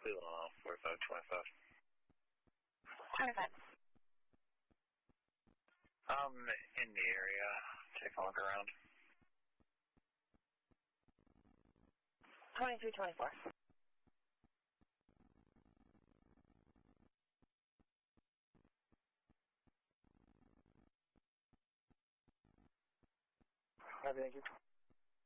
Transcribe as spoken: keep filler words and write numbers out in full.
Cleveland, forty-five twenty-five. twenty-five. I'm in the area. Take a look around. twenty-three twenty-four. Thank you.